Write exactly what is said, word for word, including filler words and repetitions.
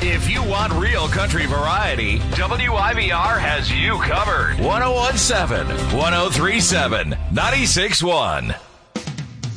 If you want real country variety, W I B R has you covered. one oh one point seven, one oh three point seven, ninety-six point one.